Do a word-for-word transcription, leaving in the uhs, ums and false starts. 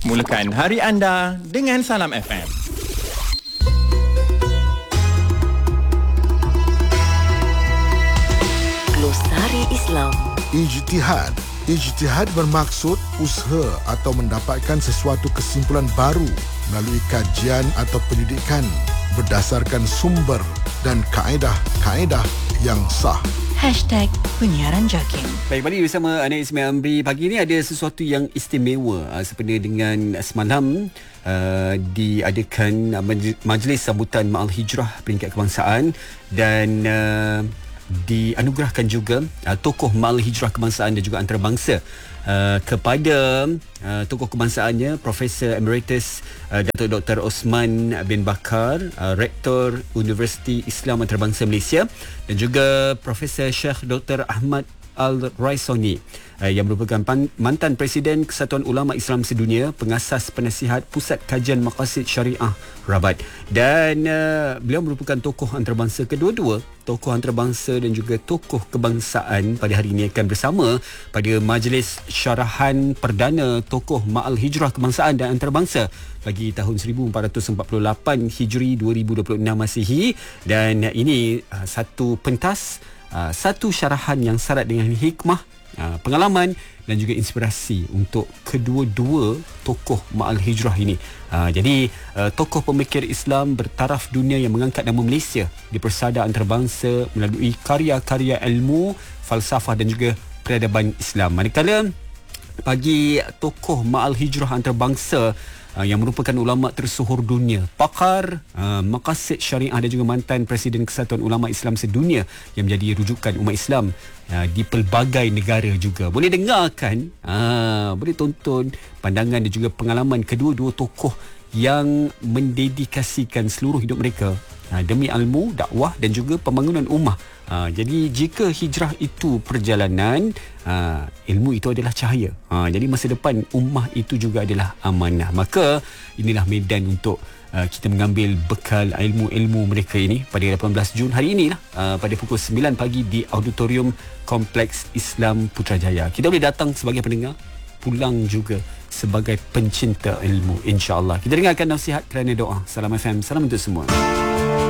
Mulakan hari anda dengan Salam F M. Glosari Islam. Ijtihad. Ijtihad bermaksud usaha atau mendapatkan sesuatu kesimpulan baru melalui kajian atau pendidikan berdasarkan sumber dan kaedah-kaedah yang sah. Hashtag Penyiaran Jakim. Baik, balik bersama Anak Ismail Amri. Pagi ini ada sesuatu yang istimewa uh, sebenarnya dengan semalam uh, diadakan uh, majlis sambutan Ma'al Hijrah Peringkat Kebangsaan dan uh, dianugerahkan juga uh, tokoh Ma'al Hijrah Kebangsaan dan juga antarabangsa uh, kepada uh, tokoh kebangsaannya Profesor Emeritus uh, Datuk Doktor Osman bin Bakar, uh, Rektor Universiti Islam Antarabangsa Malaysia, dan juga Profesor Syekh Doktor Ahmad Al-Raisoni uh, yang merupakan pan- mantan Presiden Kesatuan Ulama Islam Sedunia, pengasas penasihat Pusat Kajian Maqasid Syariah Rabat, dan uh, beliau merupakan tokoh antarabangsa. Kedua-dua tokoh antarabangsa dan juga tokoh kebangsaan pada hari ini akan bersama pada majlis syarahan perdana tokoh Ma'al Hijrah Kebangsaan dan Antarabangsa bagi tahun seribu empat ratus empat puluh lapan Hijri dua ribu dua puluh enam Masihi, dan ini uh, satu pentas, Uh, satu syarahan yang syarat dengan hikmah, uh, pengalaman dan juga inspirasi untuk kedua-dua tokoh Ma'al Hijrah ini. Uh, jadi uh, tokoh pemikir Islam bertaraf dunia yang mengangkat nama Malaysia di persada antarabangsa melalui karya-karya ilmu, falsafah dan juga peradaban Islam. Manakala bagi tokoh Ma'al Hijrah antarabangsa Uh, yang merupakan ulama tersohor dunia, pakar uh, maqasid syariah dan juga mantan Presiden Kesatuan Ulama Islam Sedunia yang menjadi rujukan umat Islam uh, di pelbagai negara juga. Boleh dengarkan, uh, boleh tonton pandangan dan juga pengalaman kedua-dua tokoh yang mendedikasikan seluruh hidup mereka uh, demi ilmu, dakwah dan juga pembangunan ummah. Uh, jadi jika hijrah itu perjalanan, uh, ilmu itu adalah cahaya. Uh, jadi masa depan ummah itu juga adalah amanah. Maka inilah medan untuk uh, kita mengambil bekal ilmu-ilmu mereka ini pada lapan belas Jun hari ini lah, uh, pada pukul sembilan pagi di Auditorium Kompleks Islam Putrajaya. Kita boleh datang sebagai pendengar, pulang juga sebagai pencinta ilmu, insya-Allah. Kita dengarkan nasihat kerana doa. Salam F M, salam untuk semua.